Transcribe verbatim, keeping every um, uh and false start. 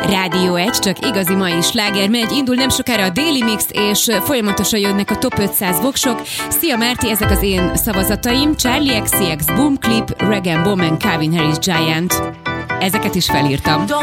Rádió egy, csak igazi mai sláger megy, indul nem sokára a Daily Mix, és folyamatosan jönnek a top ötszáz voksok. Szia Márti, ezek az én szavazataim: Charlie X C X, Boom Clip, Rag and Bone and Calvin Harris Giant. Ezeket is felírtam.